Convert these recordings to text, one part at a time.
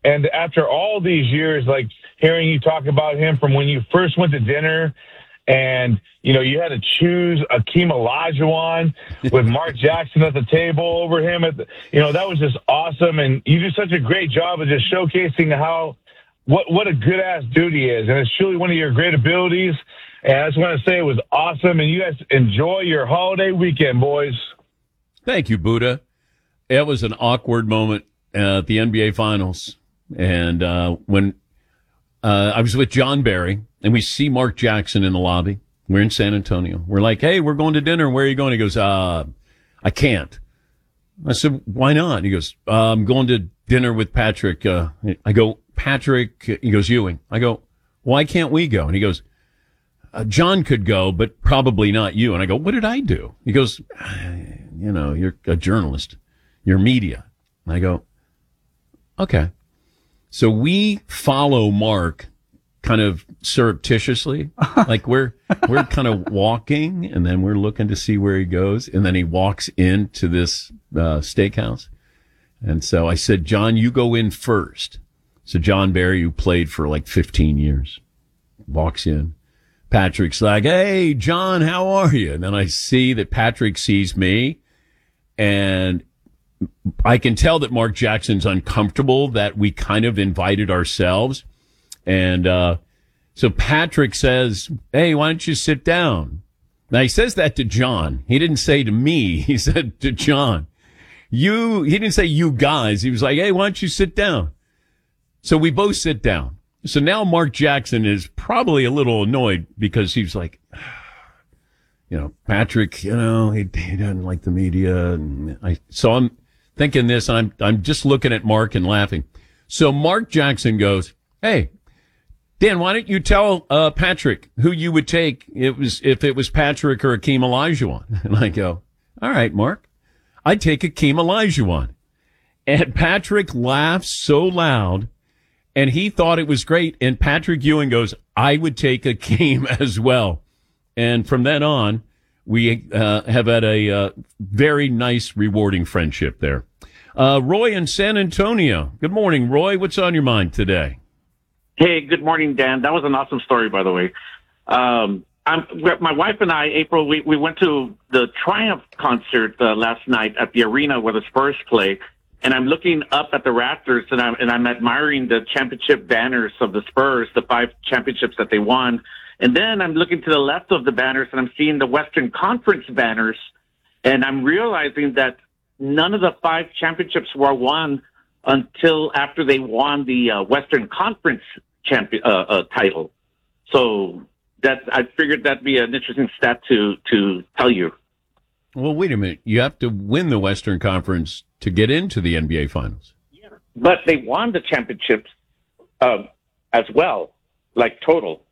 And after all these years, like hearing you talk about him from when you first went to dinner and, you had to choose Akeem Olajuwon with Mark Jackson at the table over him. That was just awesome. And you do such a great job of just showcasing what a good-ass dude he is. And it's truly one of your great abilities. And I just want to say it was awesome. And you guys enjoy your holiday weekend, boys. Thank you, Buddha. It was an awkward moment at the NBA Finals. And when I was with John Barry, and we see Mark Jackson in the lobby. We're in San Antonio. We're like, hey, we're going to dinner. Where are you going? He goes, I can't. I said, why not? He goes, I'm going to dinner with Patrick. I go, Patrick? He goes, Ewing. I go, why can't we go? And he goes, John could go, but probably not you. And I go, what did I do? He goes, you're a journalist. You're media. And I go, okay. So we follow Mark kind of surreptitiously. Like we're kind of walking and then we're looking to see where he goes. And then he walks into this steakhouse. And so I said, John, you go in first. So John Barry, who played for like 15 years, walks in. Patrick's like, hey, John, how are you? And then I see that Patrick sees me, and I can tell that Mark Jackson's uncomfortable that we kind of invited ourselves. And so Patrick says, hey, why don't you sit down? Now, he says that to John. He didn't say to me. He said to John. He didn't say you guys. He was like, hey, why don't you sit down? So we both sit down. So now Mark Jackson is probably a little annoyed because he's like, Patrick, he doesn't like the media. And so I'm thinking this, and I'm just looking at Mark and laughing. So Mark Jackson goes, hey, Dan, why don't you tell Patrick who you would take if it was Patrick or Akeem Olajuwon? And I go, all right, Mark, I'd take Akeem Olajuwon. And Patrick laughs so loud. And he thought it was great. And Patrick Ewing goes, I would take Akeem as well. And from then on, we have had a very nice, rewarding friendship there. Roy in San Antonio. Good morning, Roy. What's on your mind today? Hey, good morning, Dan. That was an awesome story, by the way. My wife and I, April, we went to the Triumph concert last night at the arena where the Spurs play. And I'm looking up at the rafters, and I'm admiring the championship banners of the Spurs, the 5 championships that they won. And then I'm looking to the left of the banners, and I'm seeing the Western Conference banners, and I'm realizing that none of the 5 championships were won until after they won the Western Conference title. So I figured that'd be an interesting stat to tell you. Well, wait a minute. You have to win the Western Conference to get into the NBA Finals. Yeah, but they won the championships as well, like total.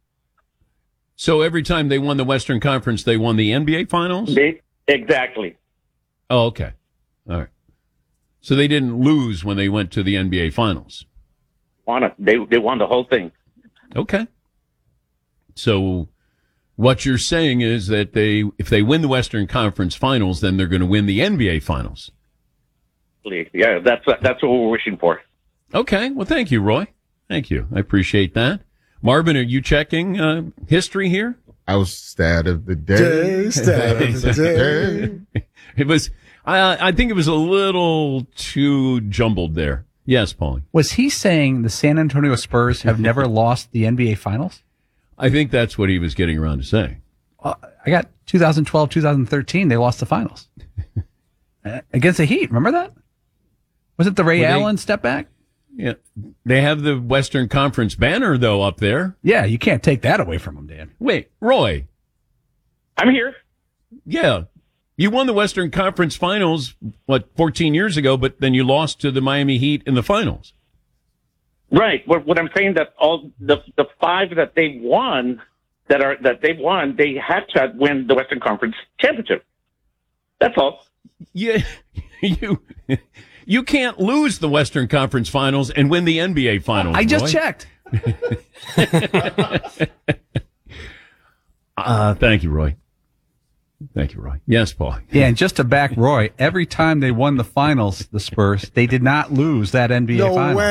So every time they won the Western Conference, they won the NBA Finals? Exactly. Oh, okay. All right. So they didn't lose when they went to the NBA Finals? They won the whole thing. Okay. So what you're saying is that if they win the Western Conference Finals, then they're going to win the NBA Finals. Yeah, that's what we're wishing for. Okay. Well, thank you, Roy. Thank you. I appreciate that. Marvin, are you checking history here? I was stat of the day. Stat of the day. It was. I think it was a little too jumbled there. Yes, Paulie. Was he saying the San Antonio Spurs have never lost the NBA Finals? I think that's what he was getting around to saying. I got 2012, 2013. They lost the finals against the Heat. Remember that? Was it the Ray Allen step back? Yeah. They have the Western Conference banner, though, up there. Yeah, you can't take that away from them, Dan. Wait, Roy. I'm here. Yeah. You won the Western Conference Finals, 14 years ago, but then you lost to the Miami Heat in the finals. Right. What I'm saying that all the 5 that they won, they had to win the Western Conference championship. That's all. Yeah, you can't lose the Western Conference Finals and win the NBA Finals. I just checked. Thank you, Roy. Thank you, Roy. Yes, Paul. Yeah, and just to back Roy, every time they won the finals, the Spurs, they did not lose that NBA final.